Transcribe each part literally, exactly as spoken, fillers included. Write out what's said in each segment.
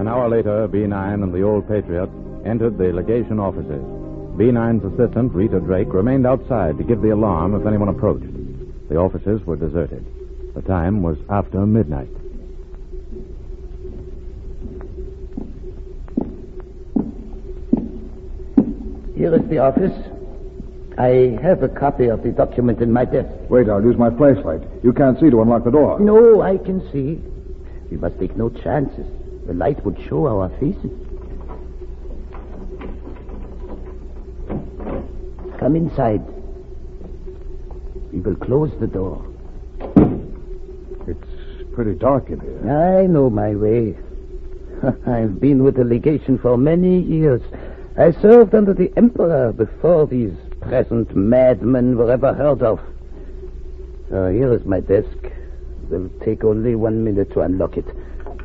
An hour later, B nine and the old patriot entered the legation offices. B nine's assistant, Rita Drake, remained outside to give the alarm if anyone approached. The offices were deserted. The time was after midnight. Here is the office. I have a copy of the document in my desk. Wait, I'll use my flashlight. You can't see to unlock the door. No, I can see. We must take no chances. The light would show our faces. Come inside. We will close the door. It's pretty dark in here. I know my way. I've been with the legation for many years. I served under the Emperor before these present madmen were ever heard of. Uh, here is my desk. It will take only one minute to unlock it.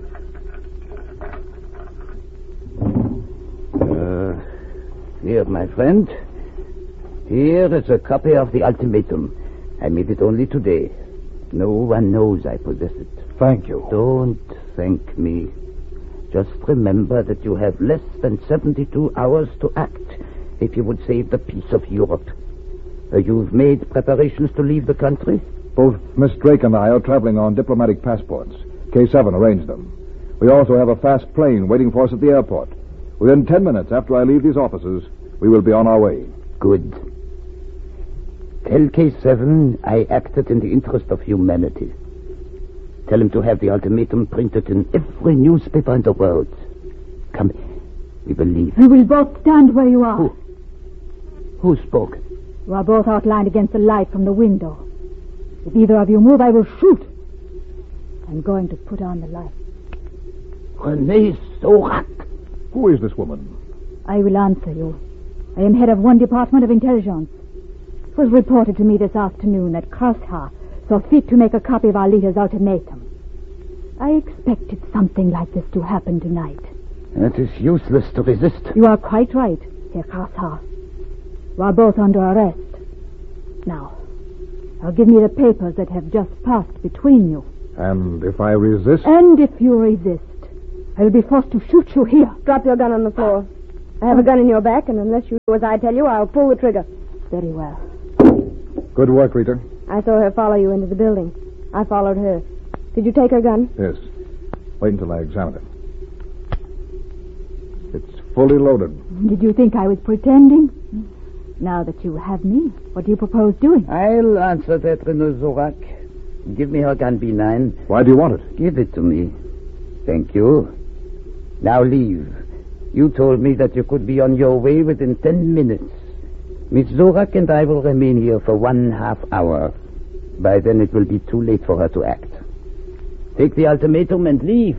Uh, here, my friend. Here is a copy of the ultimatum. I made it only today. No one knows I possess it. Thank you. Don't thank me. Just remember that you have less than seventy-two hours to act if you would save the peace of Europe. Uh, you've made preparations to leave the country? Both Miss Drake and I are traveling on diplomatic passports. K seven arranged them. We also have a fast plane waiting for us at the airport. Within ten minutes after I leave these offices, we will be on our way. Good. Tell K seven I acted in the interest of humanity. Tell him to have the ultimatum printed in every newspaper in the world. Come, we will leave. We will both stand where you are. Who? Who spoke? You are both outlined against the light from the window. If either of you move, I will shoot. I'm going to put on the light. René Zorak. Who is this woman? I will answer you. I am head of one department of intelligence. It was reported to me this afternoon that Krasha saw fit to make a copy of our leader's ultimatum. I expected something like this to happen tonight. It is useless to resist. You are quite right, Herr Krasha. You are both under arrest. Now, now give me the papers that have just passed between you. And if I resist? And if you resist, I will be forced to shoot you here. Drop your gun on the floor. I have a gun in your back, and unless you do as I tell you, I'll pull the trigger. Very well. Good work, Rita. I saw her follow you into the building. I followed her. Did you take her gun? Yes. Wait until I examine it. It's fully loaded. Did you think I was pretending? Now that you have me, what do you propose doing? I'll answer that, René Zorak. Give me her gun, B nine. Why do you want it? Give it to me. Thank you. Now leave. You told me that you could be on your way within ten minutes. Miss Zorak and I will remain here for one half hour. By then it will be too late for her to act. Take the ultimatum and leave.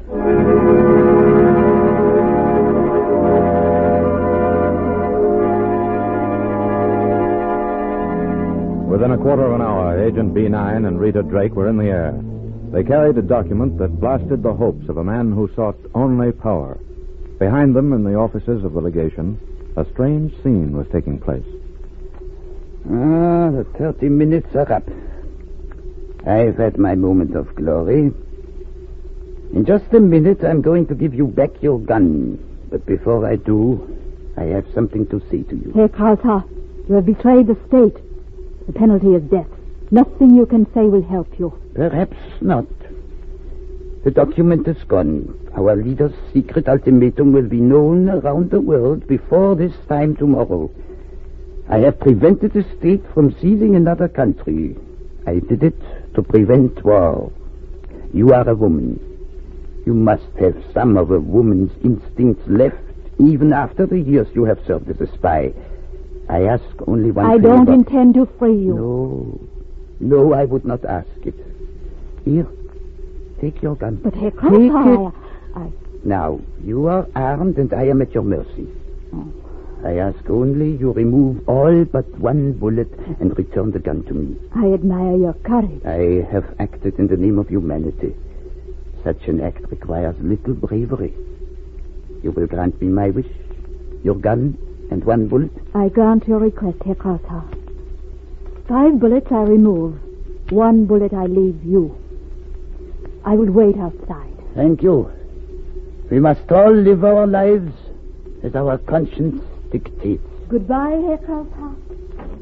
Within a quarter of an hour, Agent B nine and Rita Drake were in the air. They carried a document that blasted the hopes of a man who sought only power. Behind them, in the offices of the legation, a strange scene was taking place. Ah, the thirty minutes are up. I've had my moment of glory. In just a minute, I'm going to give you back your gun. But before I do, I have something to say to you. Herr Krasha, you have betrayed the state. The penalty is death. Nothing you can say will help you. Perhaps not. The document is gone. Our leader's secret ultimatum will be known around the world before this time tomorrow. I have prevented the state from seizing another country. I did it to prevent war. You are a woman. You must have some of a woman's instincts left, even after the years you have served as a spy. I ask only one I favor. don't intend to free you. No. No, I would not ask it. Here, take your gun. But Herr Take Krasha, it. I, I... Now, you are armed and I am at your mercy. Oh. I ask only you remove all but one bullet and return the gun to me. I admire your courage. I have acted in the name of humanity. Such an act requires little bravery. You will grant me my wish, your gun, and one bullet? I grant your request, Herr Krasha. Five bullets I remove. One bullet I leave you. I will wait outside. Thank you. We must all live our lives as our conscience dictates. Goodbye, Herr Kraushaar.